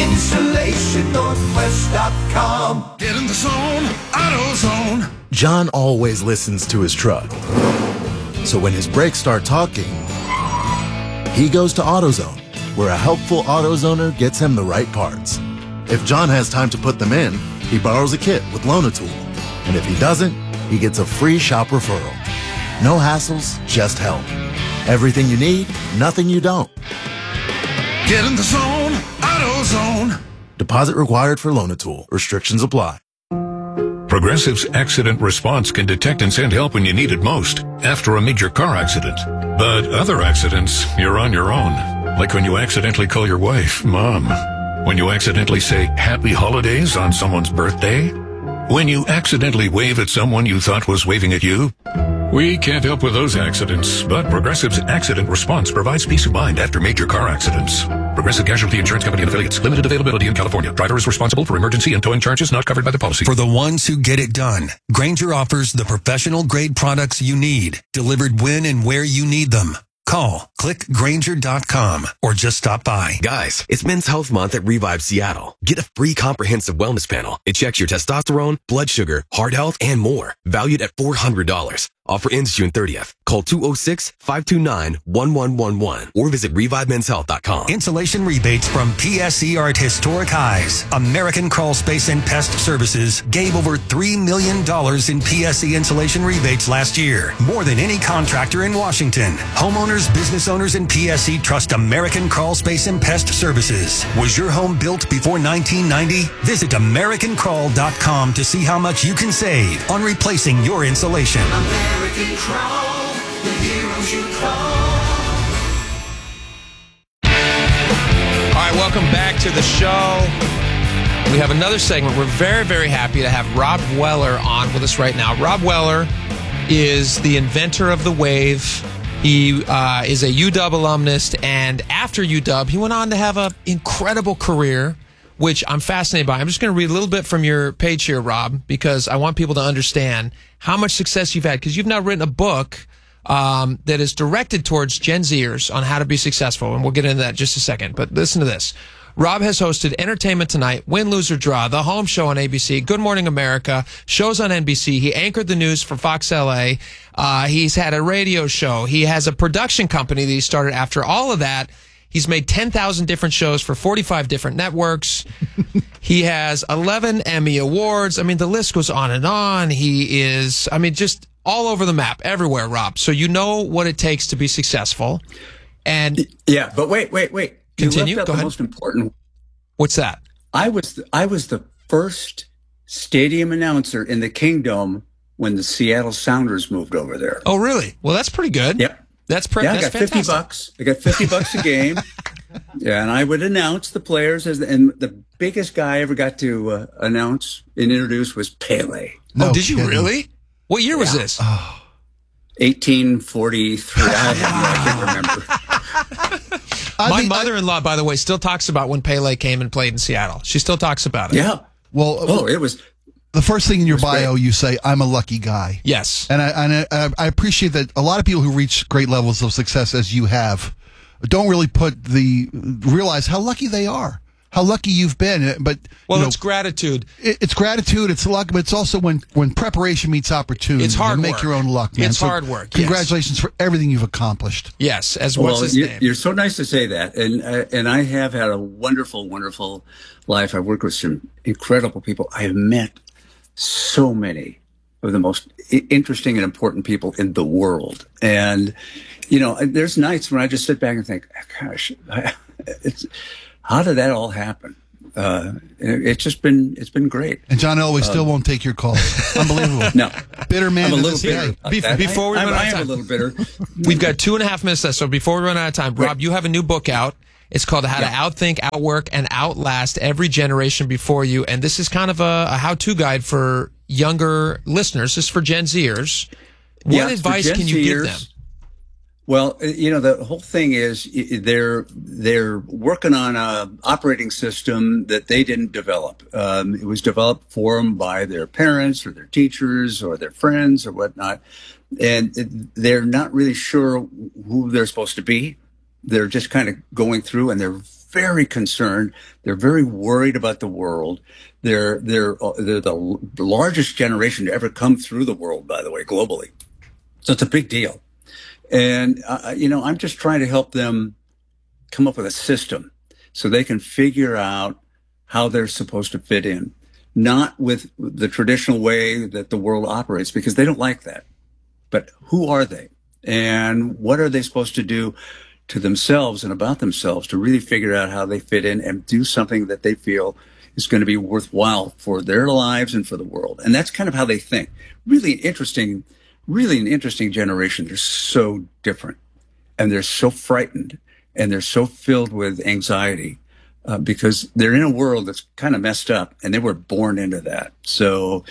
InsulationNorthwest.com. Get in the zone, AutoZone. John always listens to his truck. So when his brakes start talking, he goes to AutoZone, where a helpful AutoZoner gets him the right parts. If John has time to put them in, he borrows a kit with Loan-A-Tool. And if he doesn't, he gets a free shop referral. No hassles, just help. Everything you need, nothing you don't. Get in the zone, AutoZone. Deposit required for Loan-A-Tool. Restrictions apply. Progressive's accident response can detect and send help when you need it most, after a major car accident. But other accidents, you're on your own. Like when you accidentally call your wife Mom. When you accidentally say Happy Holidays on someone's birthday. When you accidentally wave at someone you thought was waving at you. We can't help with those accidents, but Progressive's accident response provides peace of mind after major car accidents. Progressive Casualty Insurance Company and Affiliates. Limited availability in California. Driver is responsible for emergency and towing charges not covered by the policy. For the ones who get it done, Grainger offers the professional grade products you need, delivered when and where you need them. Call, click Grainger.com, or just stop by. Guys, it's Men's Health Month at Revive Seattle. Get a free comprehensive wellness panel. It checks your testosterone, blood sugar, heart health, and more. Valued at $400. Offer ends June 30th. Call 206-529-1111 or visit ReviveMen'sHealth.com. Insulation rebates from PSE are at historic highs. American Crawl Space and Pest Services gave over $3 million in PSE insulation rebates last year. More than any contractor in Washington. Homeowners, business owners, and PSE trust American Crawl Space and Pest Services. Was your home built before 1990? Visit AmericanCrawl.com to see how much you can save on replacing your insulation. American Crawl, the heroes you call. All right, welcome back to the show. We have another segment. We're very, very happy to have Rob Weller on with us right now. Rob Weller is the inventor of the wave. He is a UW alumnus, and after UW, he went on to have an incredible career, which I'm fascinated by. I'm just going to read a little bit from your page here, Rob, because I want people to understand how much success you've had, because you've now written a book that is directed towards Gen Zers on how to be successful, and we'll get into that in just a second. But listen to this. Rob has hosted Entertainment Tonight, Win, Lose, or Draw, The Home Show on ABC, Good Morning America, shows on NBC. He anchored the news for Fox LA. He's had a radio show. He has a production company that he started after all of that. He's made 10,000 different shows for 45 different networks. He has 11 Emmy Awards. I mean, the list goes on and on. He is, just all over the map, everywhere, Rob. So you know what it takes to be successful. And yeah, but wait. Continue. You left out Go the ahead. most important. What's that? I was the first stadium announcer in the Kingdom when the Seattle Sounders moved over there. Oh, really? Well, that's pretty good. Yep. That's pretty. Yeah, I got $50. I got $50 a game. Yeah, and I would announce the players and the biggest guy I ever got to announce and introduce was Pele. Oh, did you really? What year was this? 1843. I can't remember. My mother-in-law, by the way, still talks about when Pele came and played in Seattle. She still talks about it. Yeah. Well, it was the first thing in your bio. You say, "I'm a lucky guy." Yes, and I appreciate that. A lot of people who reach great levels of success, as you have, don't really realize how lucky they are, how lucky you've been. But it's gratitude. It's gratitude. It's luck, but it's also when preparation meets opportunity. It's hard you make work. your own luck, man. It's hard work. Congratulations for everything you've accomplished. Yes, what's his name? You're so nice to say that, and I have had a wonderful, wonderful life. I've worked with some incredible people. I have met so many of the most interesting and important people in the world, and there's nights when I just sit back and think, gosh, how did that all happen? It's been great. And John Elway still won't take your calls. Unbelievable. No, bitter man. I'm a little bitter. Before we run out of time, I am a little bitter. We've got 2.5 minutes left. So before we run out of time, Rob, you have a new book out. It's called How to Outthink, Outwork, and Outlast Every Generation Before You. And this is kind of a how-to guide for younger listeners. This is for Gen Zers. What advice can you give them? Well, the whole thing is they're working on an operating system that they didn't develop. It was developed for them by their parents or their teachers or their friends or whatnot. And they're not really sure who they're supposed to be. They're just kind of going through, and they're very concerned. They're very worried about the world. They're the largest generation to ever come through the world, by the way, globally. So it's a big deal. And, I'm just trying to help them come up with a system so they can figure out how they're supposed to fit in, not with the traditional way that the world operates, because they don't like that. But who are they? And what are they supposed to do to themselves and about themselves to really figure out how they fit in and do something that they feel is going to be worthwhile for their lives and for the world. And that's kind of how they think. Really an interesting generation. They're so different, and they're so frightened, and they're so filled with anxiety because they're in a world that's kind of messed up, and they were born into that. So,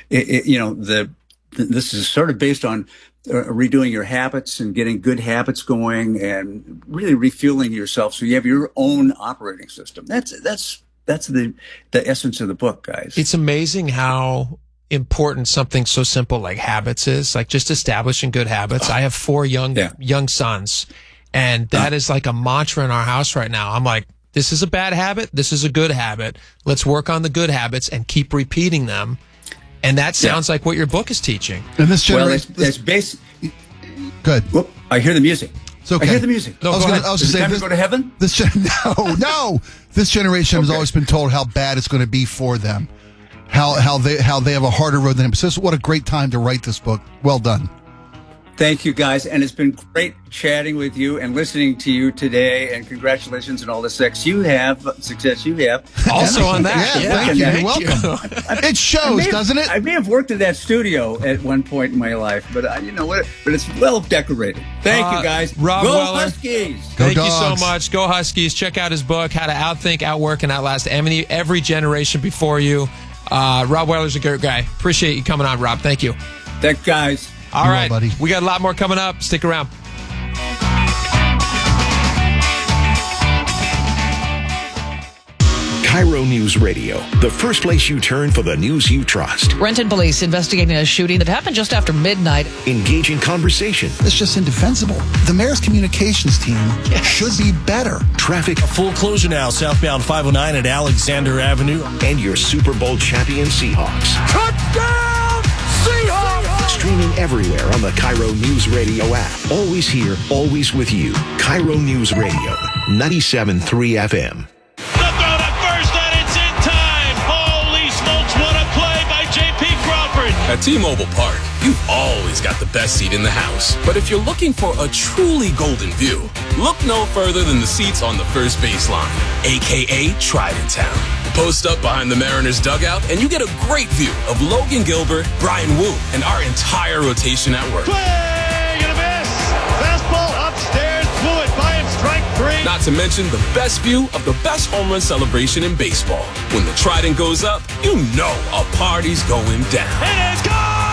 this is sort of based on redoing your habits and getting good habits going, and really refueling yourself so you have your own operating system. That's the essence of the book, guys. It's amazing how important something so simple like habits is, like just establishing good habits. I have 4 young sons, and that is like a mantra in our house right now. I'm like, this is a bad habit. This is a good habit. Let's work on the good habits and keep repeating them. And that sounds like what your book is teaching. And this generation, that's basic. Good. Whoop, I hear the music. It's okay. I hear the music. No, I was Is it time to go to heaven? No. This generation has always been told how bad it's going to be for them. How they have a harder road than him. So what a great time to write this book. Well done. Thank you, guys. And it's been great chatting with you and listening to you today. And congratulations on all the success you have. Also on that. Thank you. You're welcome. It shows, doesn't it? I may have worked in that studio at one point in my life, but but it's well decorated. Thank you, guys. Rob Go Weller. Huskies. Thank you so much. Go Huskies. Check out his book, How to Outthink, Outwork, and Outlast Every Generation Before You. Rob Weller's a great guy. Appreciate you coming on, Rob. Thank you. Thanks, guys. All right, buddy. We got a lot more coming up. Stick around. Cairo News Radio, the first place you turn for the news you trust. Renton police investigating a shooting that happened just after midnight. Engaging conversation. It's just indefensible. The mayor's communications team should be better. Traffic. A full closure now, southbound 509 at Alexander Avenue. And your Super Bowl champion Seahawks. Touchdown, Seahawks! Streaming everywhere on the Cairo News Radio app. Always here, always with you. Cairo News Radio, 97.3 FM. At T-Mobile Park, you've always got the best seat in the house. But if you're looking for a truly golden view, look no further than the seats on the first baseline, a.k.a. Trident Town. Post up behind the Mariners dugout, and you get a great view of Logan Gilbert, Brian Wu, and our entire rotation at work. Swing and a miss. Fastball upstairs, blew it by him, strike 3. Not to mention the best view of the best home run celebration in baseball. When the Trident goes up, you know a party's going down. And it's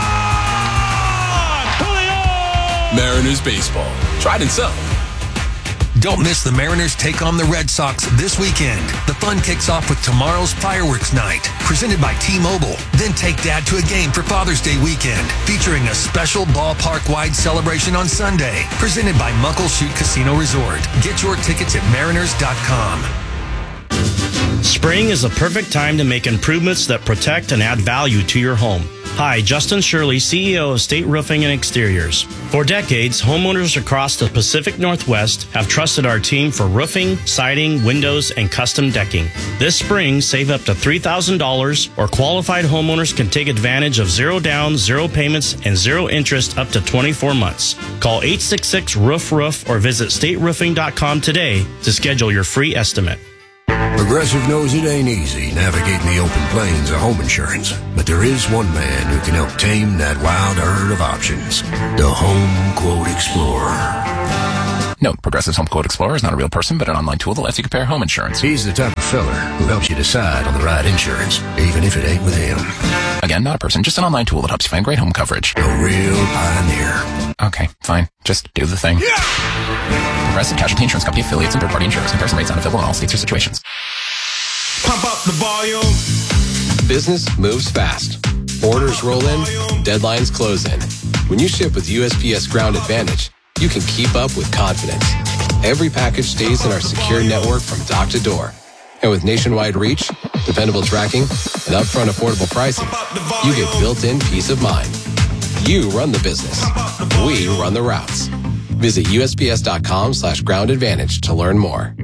gone! Julio! Mariners baseball. Trident South. Don't miss the Mariners take on the Red Sox this weekend. The fun kicks off with tomorrow's fireworks night, presented by T-Mobile. Then take Dad to a game for Father's Day weekend, featuring a special ballpark-wide celebration on Sunday, presented by Muckleshoot Casino Resort. Get your tickets at mariners.com. Spring is the perfect time to make improvements that protect and add value to your home. Hi, Justin Shirley, CEO of State Roofing and Exteriors. For decades, homeowners across the Pacific Northwest have trusted our team for roofing, siding, windows, and custom decking. This spring, save up to $3,000, or qualified homeowners can take advantage of zero down, zero payments, and zero interest up to 24 months. Call 866-ROOF-ROOF or visit stateroofing.com today to schedule your free estimate. Progressive knows it ain't easy navigating the open plains of home insurance, but there is one man who can help tame that wild herd of options. The Home Quote Explorer. Note, Progressive's Home Quote Explorer is not a real person, but an online tool that lets you compare home insurance. He's the type of feller who helps you decide on the right insurance, even if it ain't with him. Again, not a person, just an online tool that helps you find great home coverage. A real pioneer. Okay, fine. Just do the thing. Yeah! Progressive Casualty Insurance Company affiliates and third-party insurers. Comparison rates not available in all states or situations. Pump up the volume. Business moves fast. Orders roll in, deadlines close in. When you ship with USPS Ground Advantage, you can keep up with confidence. Every package stays in our secure network from dock to door. And with nationwide reach, dependable tracking, and upfront affordable pricing, you get built-in peace of mind. You run the business. We run the routes. Visit USPS.com/Ground Advantage to learn more.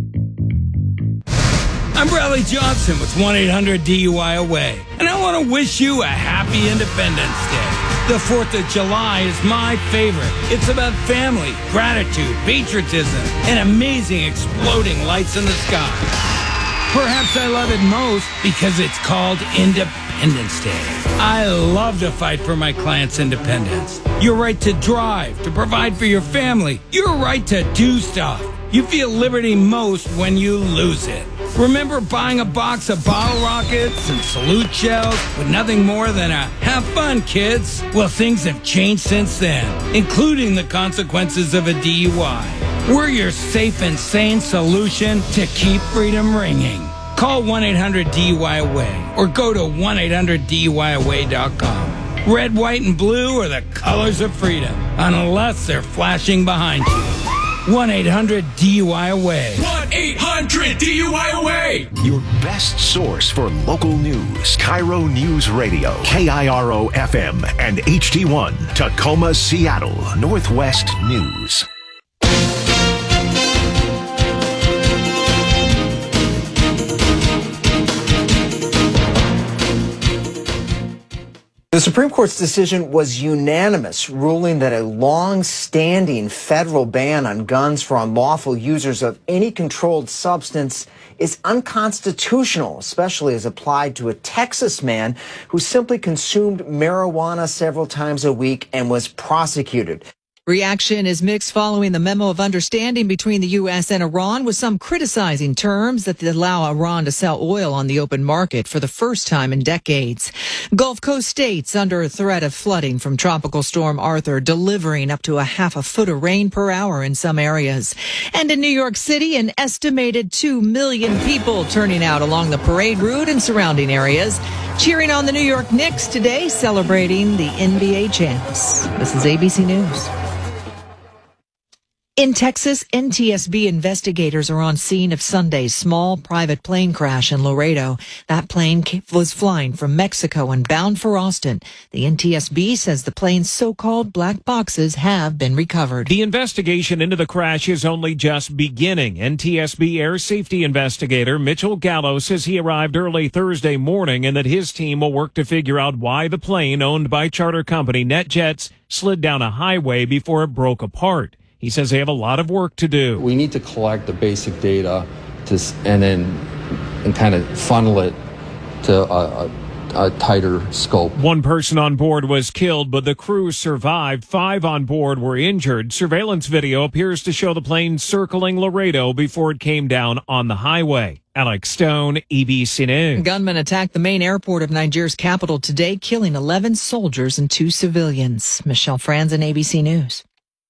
I'm Bradley Johnson with 1-800-DUI-AWAY, and I want to wish you a happy Independence Day. The 4th of July is my favorite. It's about family, gratitude, patriotism, and amazing exploding lights in the sky. Perhaps I love it most because it's called Independence Day. I love to fight for my clients' independence. Your right to drive, to provide for your family, your right to do stuff. You feel liberty most when you lose it. Remember buying a box of bottle rockets and salute shells with nothing more than a "have fun, kids"? Well, things have changed since then, including the consequences of a DUI. We're your safe and sane solution to keep freedom ringing. Call 1-800-DUI-AWAY or go to 1-800-DUI-AWAY.com. Red, white, and blue are the colors of freedom, unless they're flashing behind you. 1-800-DUI-AWAY. 1-800-DUI-AWAY. Your best source for local news. Cairo News Radio. KIRO FM and HD1. Tacoma, Seattle. Northwest News. The Supreme Court's decision was unanimous, ruling that a long-standing federal ban on guns for unlawful users of any controlled substance is unconstitutional, especially as applied to a Texas man who simply consumed marijuana several times a week and was prosecuted. Reaction is mixed following the memo of understanding between the U.S. and Iran, with some criticizing terms that allow Iran to sell oil on the open market for the first time in decades. Gulf Coast states under threat of flooding from Tropical Storm Arthur, delivering up to a half a foot of rain per hour in some areas. And in New York City, an estimated 2 million people turning out along the parade route and surrounding areas, cheering on the New York Knicks today, celebrating the NBA champs. This is ABC News. In Texas, NTSB investigators are on scene of Sunday's small private plane crash in Laredo. That plane was flying from Mexico and bound for Austin. The NTSB says the plane's so-called black boxes have been recovered. The investigation into the crash is only just beginning. NTSB air safety investigator Mitchell Gallo says he arrived early Thursday morning and that his team will work to figure out why the plane, owned by charter company NetJets, slid down a highway before it broke apart. He says they have a lot of work to do. We need to collect the basic data and then and kind of funnel it to a tighter scope. One person on board was killed, but the crew survived. 5 on board were injured. Surveillance video appears to show the plane circling Laredo before it came down on the highway. Alex Stone, ABC News. Gunmen attacked the main airport of Nigeria's capital today, killing 11 soldiers and 2 civilians. Michelle Franzen, ABC News.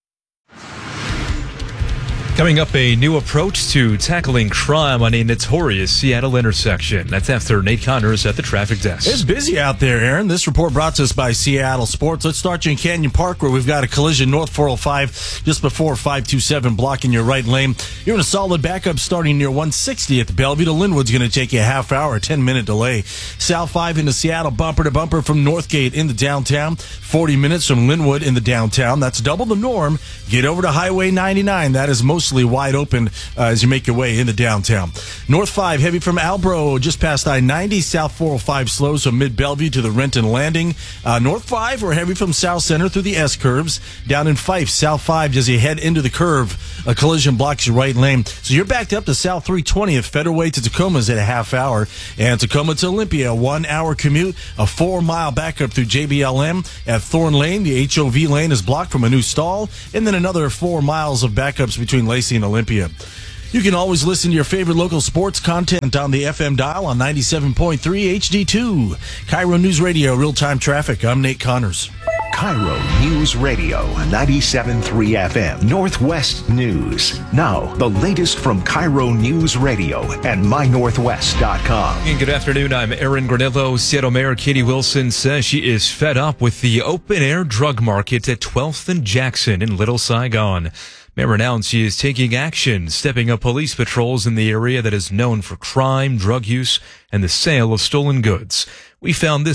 Coming up, a new approach to tackling crime on a notorious Seattle intersection. That's after Nate Connors at the traffic desk. It's busy out there, Aaron. This report brought to us by Seattle Sports. Let's start you in Canyon Park, where we've got a collision north 405 just before 527, blocking your right lane. You're in a solid backup starting near 160 at the Bellevue to Linwood's going to take you a half hour, a 10-minute delay. South 5 into Seattle, bumper to bumper from Northgate into downtown. 40 minutes from Linwood in the downtown. That's double the norm. Get over to Highway 99. That is mostly wide open as you make your way into downtown. North 5 heavy from Albro just past I-90. South 405 slows from mid-Bellevue to the Renton Landing. North 5 we're heavy from South Center through the S-curves. Down in Fife, South 5 as you head into the curve. A collision blocks your right lane. So you're backed up to South 320th. Federal to Tacoma's at a half hour. And Tacoma to Olympia, a 1-hour commute. A 4-mile backup through JBLM. At Thorn Lane, the HOV lane is blocked from a new stall. And then another 4 miles of backups between Lacey and Olympia. You can always listen to your favorite local sports content on the FM dial on 97.3 HD2. Cairo News Radio, real-time traffic. I'm Nate Connors. Cairo News Radio, 97.3 FM, Northwest News. Now, the latest from Cairo News Radio and MyNorthwest.com. And good afternoon, I'm Aaron Granillo. Seattle Mayor Katie Wilson says she is fed up with the open-air drug market at 12th and Jackson in Little Saigon. Mayor announced she is taking action, stepping up police patrols in the area that is known for crime, drug use, and the sale of stolen goods. We found this